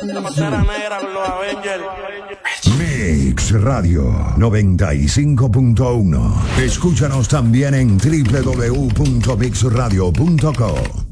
La Pantera Negra con los Avengers. Mix Radio 95.1. Escúchanos también en www.mixradio.co.